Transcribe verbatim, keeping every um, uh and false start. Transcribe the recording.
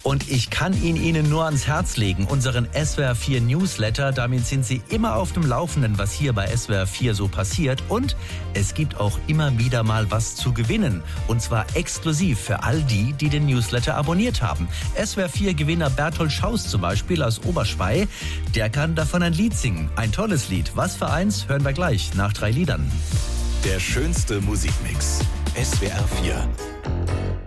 Und ich kann ihn Ihnen nur ans Herz legen, unseren S W R vier Newsletter. Damit sind Sie immer auf dem Laufenden, was hier bei S W R vier so passiert. Und es gibt auch immer wieder mal was zu gewinnen. Und zwar exklusiv für all die, die den Newsletter abonniert haben. S W R vier Gewinner Berthold Schaus zum Beispiel aus Oberschwei, der kann davon ein Lied singen. Ein tolles Lied. Was für eins, hören wir gleich nach drei Liedern. Der schönste Musikmix. S W R vier.